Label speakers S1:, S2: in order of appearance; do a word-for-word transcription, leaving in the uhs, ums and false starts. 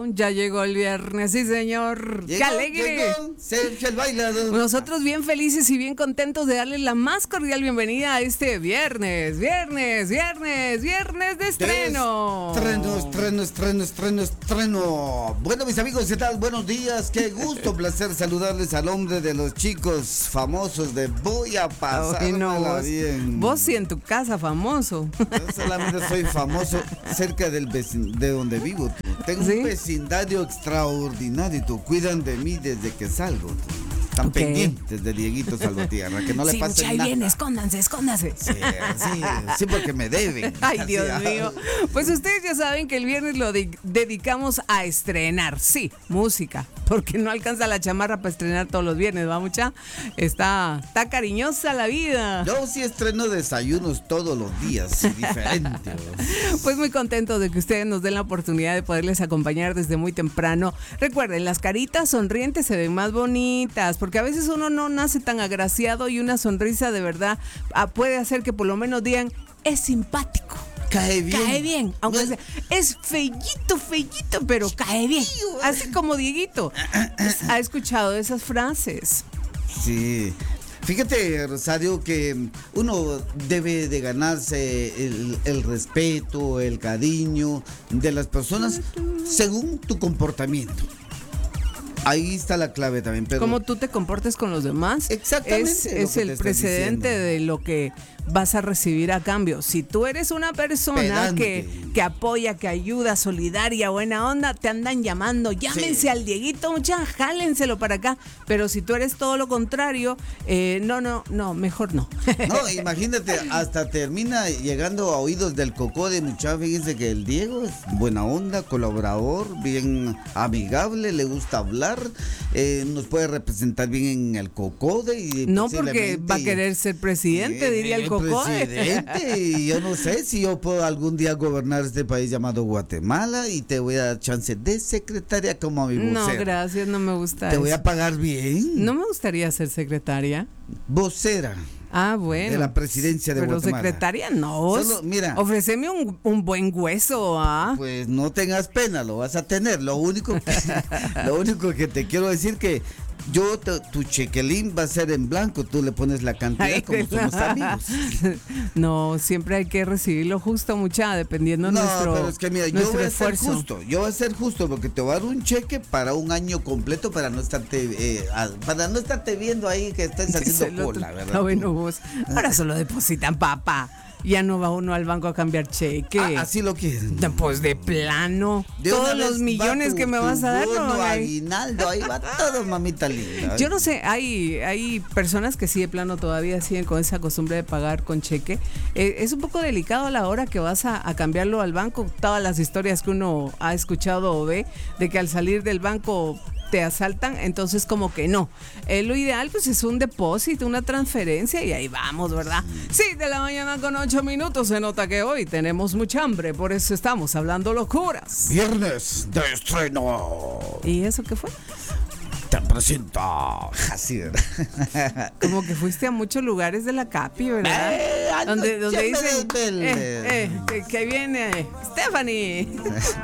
S1: Ya llegó el viernes, sí señor.
S2: Llegó,
S1: ¡Qué alegre!
S2: Llegó Sergio el bailador.
S1: Nosotros bien felices y bien contentos de darles la más cordial bienvenida a este viernes, viernes, viernes, viernes de estreno.
S2: Estreno, estreno, estreno, estreno, estreno. Bueno, mis amigos, ¿qué tal? Buenos días, qué gusto, placer saludarles al hombre de los chicos famosos de Voy a pasármela
S1: no, vos,
S2: bien.
S1: Vos sí en tu casa famoso.
S2: Yo solamente soy famoso cerca del vecin- de donde vivo. Tengo
S1: ¿Sí?
S2: un vecindario extraordinario. Tú, cuidan de mí desde que salgo. Tú. Están
S1: Ok.
S2: pendientes de Dieguito Salvatierra, que no le
S1: Sí,
S2: pase
S1: ahí
S2: nada.
S1: viene, escóndanse, escóndanse.
S2: Sí, sí, sí, porque me deben.
S1: Ay, Dios
S2: Así,
S1: mío. Pues ustedes ya saben que el viernes lo de- dedicamos a estrenar, sí, música, porque no alcanza la chamarra para estrenar todos los viernes, ¿va, mucha? Está, está cariñosa la vida.
S2: Yo sí estreno desayunos todos los días, diferentes.
S1: Pues muy contento de que ustedes nos den la oportunidad de poderles acompañar desde muy temprano. Recuerden, las caritas sonrientes se ven más bonitas, porque a veces uno no nace tan agraciado y una sonrisa de verdad ah, puede hacer que por lo menos digan, es simpático.
S2: Cae bien.
S1: Cae bien, aunque
S2: No-
S1: sea, es fellito, fellito, pero cae bien. Así como Dieguito. ¿Ha escuchado esas frases?
S2: Sí. Fíjate, Rosario, que uno debe de ganarse el, el respeto, el cariño de las personas según tu comportamiento. Ahí está la clave también, pero
S1: Cómo tú te comportes con los demás.
S2: Exactamente
S1: Es,
S2: lo
S1: es
S2: que
S1: el
S2: te estoy
S1: precedente
S2: diciendo.
S1: de lo que vas a recibir a cambio. Si tú eres una persona
S2: Pedante.
S1: que, que apoya, que ayuda, solidaria, buena onda, te andan llamando, llámense
S2: Sí.
S1: al Dieguito, mucha, jálenselo para acá. Pero si tú eres todo lo contrario, eh, no, no, no, mejor no.
S2: no, imagínate, hasta termina llegando a oídos del Cocode, muchacho. Fíjense que el Diego es buena onda, colaborador, bien amigable, le gusta hablar, eh, nos puede representar bien en el Cocode. Y
S1: No porque
S2: posiblemente-
S1: va a querer ser presidente,
S2: Eh,
S1: diría el Cocode.
S2: presidente, y yo no sé si yo puedo algún día gobernar este país llamado Guatemala y te voy a dar chance de secretaria como a mi
S1: No,
S2: vocera.
S1: gracias, no me gusta
S2: Te voy
S1: eso.
S2: a pagar bien.
S1: No me gustaría ser secretaria.
S2: Vocera.
S1: Ah, bueno.
S2: De la presidencia de
S1: Pero
S2: Guatemala.
S1: secretaria no.
S2: Solo, mira.
S1: Ofréceme un, un buen hueso, ¿ah?
S2: Pues no tengas pena, lo vas a tener. Lo único que, lo único que te quiero decir que yo te- tu chequelín va a ser en blanco, tú le pones la cantidad
S1: Ay,
S2: como somos amigos.
S1: No, siempre hay que recibir lo justo, mucha, dependiendo
S2: No,
S1: nuestro
S2: pero es que mira, yo
S1: nuestro
S2: voy a ser
S1: esfuerzo.
S2: justo, yo voy a ser justo porque te voy a dar un cheque para un año completo para no estarte eh, a- para no estarte viendo ahí que estés
S1: Se
S2: haciendo
S1: lo-
S2: cola, ¿verdad?
S1: Ah, bueno, vos. Ahora solo depositan, papá. Ya no va uno al banco a cambiar cheque.
S2: Ah, así lo quieren.
S1: Pues de plano.
S2: De una
S1: Todos
S2: vez
S1: los
S2: va
S1: millones
S2: tu-
S1: que me
S2: tu
S1: vas a dar, no
S2: bono,
S1: van a ir.
S2: aguinaldo, ahí va todo, mamita linda.
S1: Yo no sé, hay, hay personas que sí de plano todavía siguen con esa costumbre de pagar con cheque. Eh, es un poco delicado a la hora que vas a, a cambiarlo al banco. Todas las historias que uno ha escuchado o ve de que al salir del banco te asaltan, entonces como que no. Eh, lo ideal pues es un depósito, una transferencia y ahí vamos, ¿verdad? Sí, de la mañana con ocho minutos. Se nota que hoy tenemos mucha hambre, por eso estamos hablando locuras.
S2: Viernes de estreno.
S1: ¿Y eso qué fue?
S2: Te presenta. Así, ¿verdad?
S1: Como que fuiste a muchos lugares de la Capi, ¿verdad?
S2: Eh, ando
S1: donde donde
S2: lleno de
S1: dicen
S2: bel-
S1: eh, eh, que, que viene Stephanie.